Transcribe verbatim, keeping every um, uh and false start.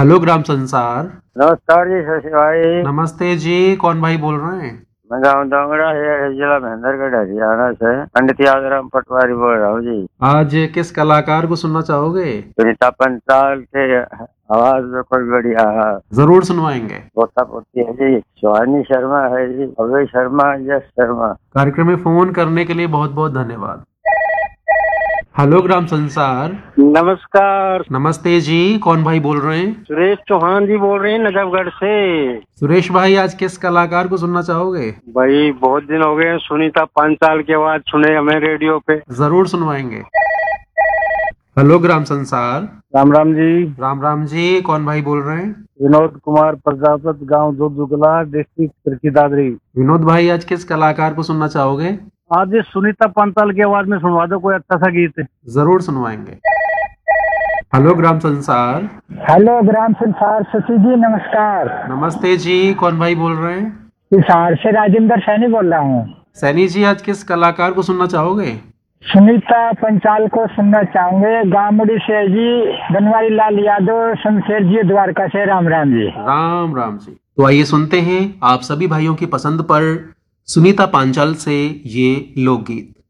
Hello ग्राम संसार। नमस्कार जी शशि भाई। नमस्ते जी, कौन भाई बोल रहे हैं? मैं गाँव दोंगड़ा है, जिला महेंद्रगढ़ हरियाणा से पंडित यादराम पटवारी बोल रहा हूँ जी। आज किस कलाकार को सुनना चाहोगे? सुनीता पंचाल के आवाज में कोई बढ़िया है। जरूर सुनवाएंगे। पोता पोती है जी, सुहानी शर्मा है जी, अभय शर्मा, यश शर्मा। कार्यक्रम में फोन करने के लिए बहुत बहुत धन्यवाद। हेलो ग्राम संसार। नमस्कार। नमस्ते जी, कौन भाई बोल रहे हैं? सुरेश चौहान जी बोल रहे हैं नजफगढ़ से। सुरेश भाई, आज किस कलाकार को सुनना चाहोगे? भाई बहुत दिन हो गए सुनीता पंचाल की आवाज सुने हमें रेडियो पे। जरूर सुनवाएंगे। हेलो ग्राम संसार। राम राम जी। राम राम जी, कौन भाई बोल रहे हैं? विनोद कुमार प्रजापत, गाँव जोजुगला, डिस्ट्रिक्ट तिरकी दादरी। विनोद भाई, आज किस कलाकार को सुनना चाहोगे? आज ये सुनीता पंचाल की आवाज में सुनवा दो कोई अच्छा सा गीत। जरूर सुनवाएंगे। हेलो ग्राम संसार। हेलो ग्राम संसार, शशि जी नमस्कार। नमस्ते जी, कौन भाई बोल रहे हैं? हिसार से राजेंद्र सैनी बोल रहा हूँ। सैनी जी, आज किस कलाकार को सुनना चाहोगे? सुनीता पंचाल को सुनना चाहूंगे। गामुड़ी से जी बनवारी लाल यादव, शमशेर जी द्वारका से। राम राम जी। राम राम जी। तो आइए सुनते हैं आप सभी भाइयों की पसंद पर सुनीता पांचाल से ये लोकगीत।